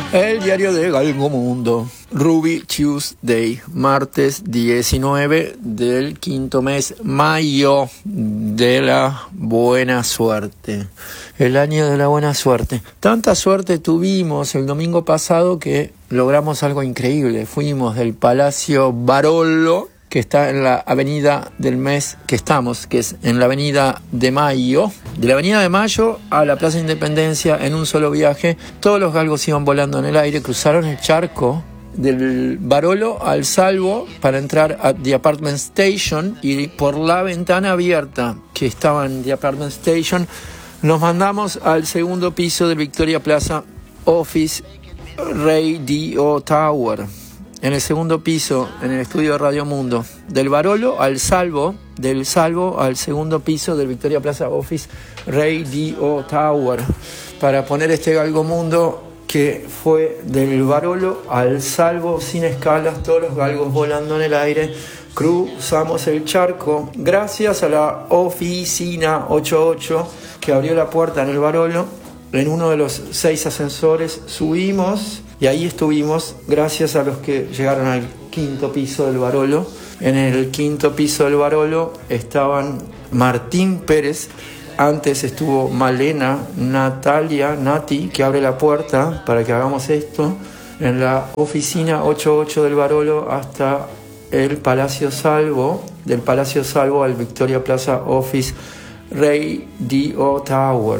El diario de Galgomundo, Ruby Tuesday, martes 19 del quinto mes, mayo de la buena suerte, el año de la buena suerte. Tanta suerte tuvimos el domingo pasado que logramos algo increíble. Fuimos del Palacio Barolo, que está en la avenida del mes que estamos, que es en la avenida de Mayo, de la avenida de Mayo a la Plaza Independencia en un solo viaje. Todos los galgos iban volando en el aire, cruzaron el charco del Barolo al Salvo para entrar a The Apartment Station, y por la ventana abierta que estaba en The Apartment Station nos mandamos al segundo piso del Victoria Plaza Office Radio Tower. En el segundo piso, en el estudio de Radio Mundo, del Barolo al Salvo, del Salvo al segundo piso del Victoria Plaza Office Radio Tower, para poner este Galgomundo que fue del Barolo al Salvo sin escalas, todos los galgos volando en el aire. Cruzamos el charco gracias a la oficina 88 que abrió la puerta en el Barolo. En uno de los 6 ascensores subimos y ahí estuvimos gracias a los que llegaron al quinto piso del Barolo. En el quinto piso del Barolo estaban Martín Pérez, antes estuvo Malena, Natalia, Nati, que abre la puerta para que hagamos esto, en la oficina 88 del Barolo hasta el Palacio Salvo, del Palacio Salvo al Victoria Plaza Office Radio Tower.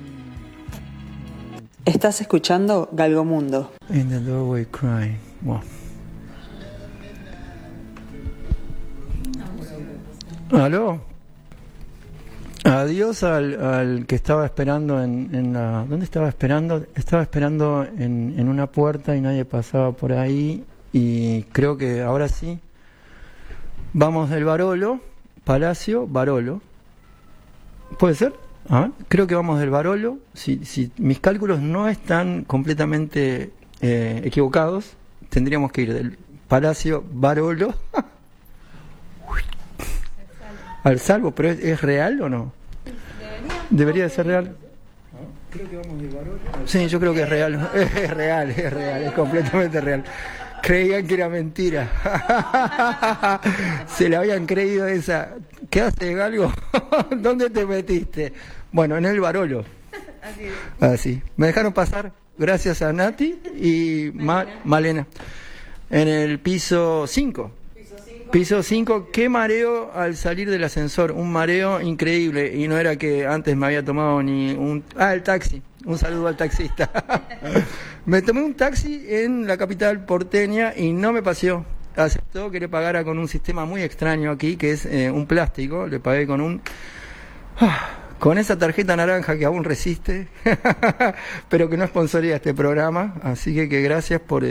Estás escuchando Galgomundo. In the doorway crying. Wow. ¿Aló? Adiós al que estaba esperando en la... ¿Dónde estaba esperando? Estaba esperando en una puerta y nadie pasaba por ahí. Y creo que ahora sí. Vamos del Barolo, Palacio Barolo. ¿Puede ser? Creo que vamos del Barolo, si mis cálculos no están completamente equivocados, tendríamos que ir del Palacio Barolo al Salvo, pero ¿es real o no? Debería de ser real. Creo que vamos del Barolo. Sí, yo creo que es real, es real, es completamente real. Creían que era mentira. Se la habían creído esa. ¿Qué haces, Galgo? ¿Dónde te metiste? Bueno, en el Barolo. Así. Me dejaron pasar gracias a Nati y Malena. En el piso 5. Piso 5. Qué mareo al salir del ascensor. Un mareo increíble. Y no era que antes me había tomado ni un... el taxi. Un saludo al taxista. Me tomé un taxi en la capital porteña y no me paseó. Aceptó que le pagara con un sistema muy extraño aquí, que es un plástico. Le pagué con con esa tarjeta naranja que aún resiste, pero que no sponsoría este programa. Así que gracias por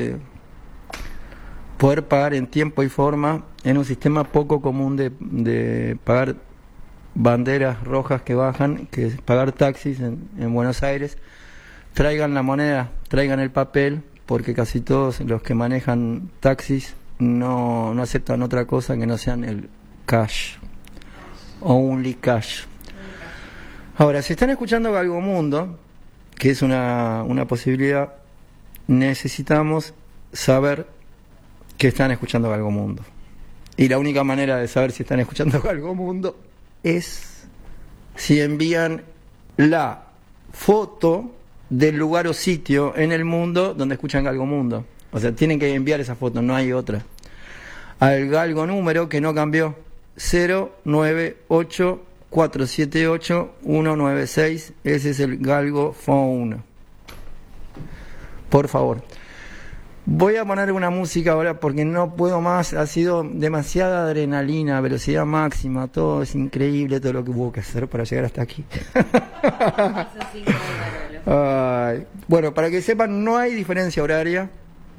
poder pagar en tiempo y forma en un sistema poco común de pagar banderas rojas que bajan, que es pagar taxis en Buenos Aires. Traigan la moneda, traigan el papel, porque casi todos los que manejan taxis no aceptan otra cosa que no sean el cash. Only cash. Ahora, si están escuchando Galgomundo, que es una posibilidad, necesitamos saber que están escuchando Galgomundo. Y la única manera de saber si están escuchando Galgomundo es si envían la foto del lugar o sitio en el mundo donde escuchan Galgomundo. O sea, tienen que enviar esa foto, no hay otra. Al Galgo número que no cambió, 098-478-196. Ese es el Galgo Phone. Por favor. Voy a poner una música ahora porque no puedo más. Ha sido demasiada adrenalina, velocidad máxima, todo es increíble, todo lo que hubo que hacer para llegar hasta aquí. Bueno, para que sepan, no hay diferencia horaria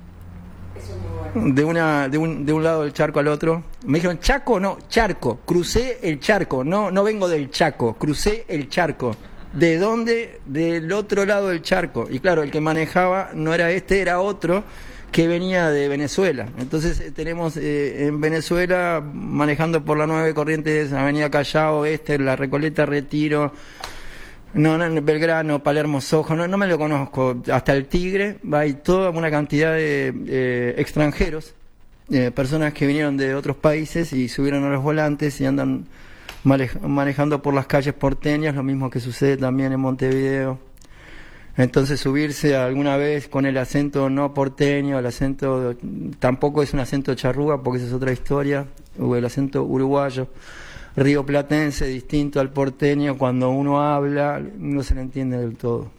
de un lado del charco al otro. Me dijeron Chaco, no, charco. Crucé el charco, no vengo del Chaco, crucé el charco. ¿De dónde? Del otro lado del charco. Y claro, el que manejaba no era este, era otro que venía de Venezuela. Entonces tenemos en Venezuela, manejando por la 9 Corrientes, Avenida Callao, La Recoleta, Retiro, No, en Belgrano, Palermo, Soho, no me lo conozco. Hasta el Tigre, hay toda una cantidad de extranjeros, personas que vinieron de otros países y subieron a los volantes y andan manejando por las calles porteñas, lo mismo que sucede también en Montevideo. Entonces subirse alguna vez con el acento no porteño, el acento tampoco es un acento charrúa porque esa es otra historia, o el acento uruguayo, rioplatense, distinto al porteño, cuando uno habla no se le entiende del todo.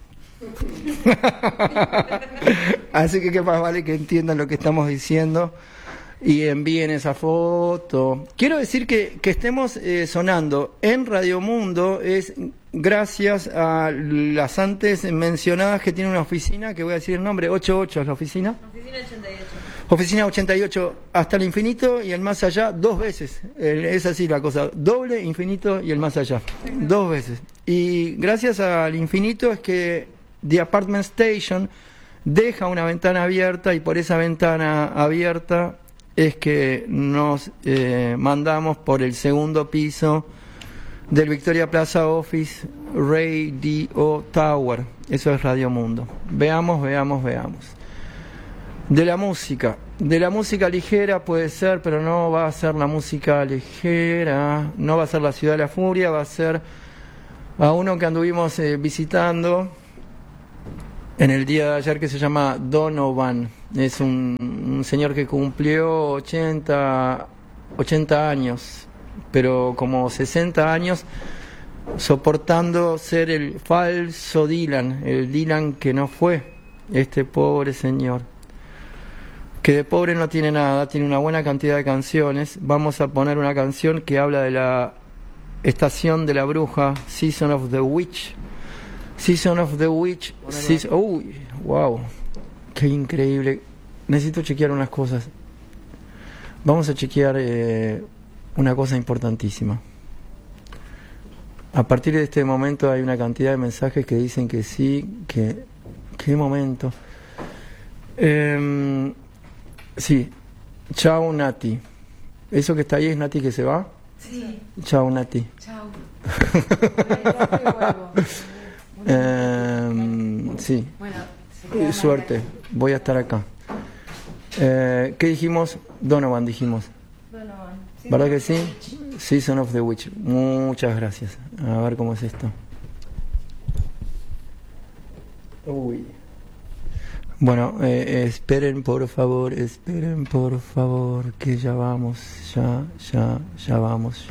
Así que más vale que entiendan lo que estamos diciendo y envíen esa foto. Quiero decir que estemos sonando en Radio Mundo es gracias a las antes mencionadas que tiene una oficina, que voy a decir el nombre, 88 es la oficina. Oficina 88. Oficina 88, hasta el infinito y el más allá, 2 veces. Es así la cosa, doble, infinito y el más allá. 2 veces. Y gracias al infinito es que The Apartment Station deja una ventana abierta y por esa ventana abierta es que nos mandamos por el segundo piso del Victoria Plaza Office Radio Tower. Eso es Radio Mundo. Veamos. De la música ligera puede ser, pero no va a ser la música ligera, no va a ser La Ciudad de la Furia, va a ser a uno que anduvimos visitando en el día de ayer, que se llama Donovan. Es un señor que cumplió 80 años, pero como 60 años soportando ser el falso Dylan, el Dylan que no fue, este pobre señor, que de pobre no tiene nada, tiene una buena cantidad de canciones. Vamos a poner una canción que habla de la estación de la bruja, Season of the Witch. Uy, wow, qué increíble. Necesito chequear unas cosas. Vamos a chequear una cosa importantísima. A partir de este momento hay una cantidad de mensajes que dicen que sí, que... ¿Qué momento? Sí. Chao, Nati. ¿Eso que está ahí es Nati que se va? Sí. Chao, Nati. Chao. Sí. Bueno, suerte. Voy a estar acá. ¿Qué dijimos? Donovan dijimos. Donovan. ¿Verdad que sí? Season of the Witch. Muchas gracias. A ver cómo es esto. Uy. Bueno, esperen por favor, que ya vamos, ya vamos.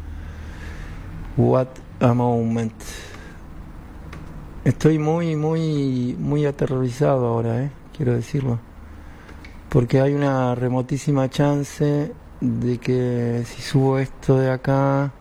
What a moment. Estoy muy aterrorizado ahora, quiero decirlo. Porque hay una remotísima chance de que si subo esto de acá...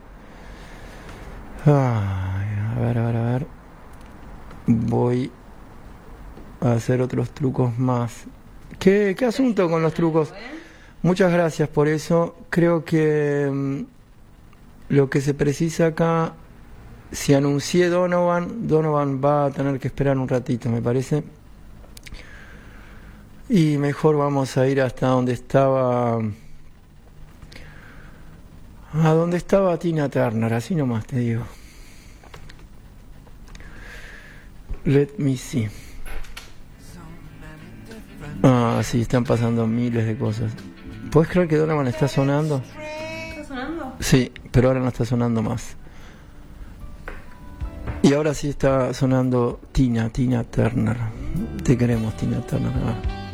a ver. Voy a hacer otros trucos más. ¿Qué asunto con los trucos? Muchas gracias por eso. Creo que lo que se precisa acá, si anuncié Donovan va a tener que esperar un ratito, me parece. Y mejor vamos a ir hasta donde estaba... A donde estaba Tina Turner, así nomás te digo. Let me see. Sí, están pasando miles de cosas. ¿Puedes creer que Donovan está sonando? ¿Está sonando? Sí, pero ahora no está sonando más. Y ahora sí está sonando Tina Turner. Te queremos, Tina Turner.